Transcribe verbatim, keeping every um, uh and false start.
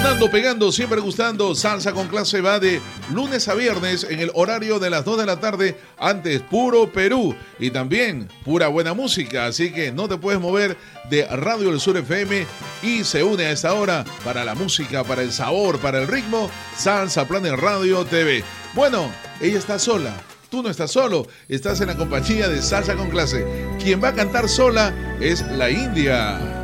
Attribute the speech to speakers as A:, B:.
A: Sonando, pegando, siempre gustando. Salsa con Clase va de lunes a viernes en el horario de las dos de la tarde. Antes, puro Perú. Y también pura buena música. Así que no te puedes mover de Radio del Sur F M. Y se une a esta hora para la música, para el sabor, para el ritmo. Salsa Planet Radio T V. Bueno, ella está sola. Tú no estás solo. Estás en la compañía de Salsa con Clase. Quien va a cantar sola es la India.